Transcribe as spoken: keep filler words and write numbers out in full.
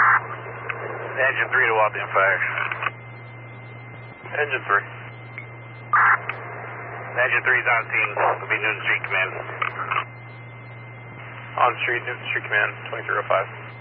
Engine three to Wapian Fire. Engine three. Engine three is on scene. Will be Newton Street Command. On street, Newton Street Command, twenty-three oh five.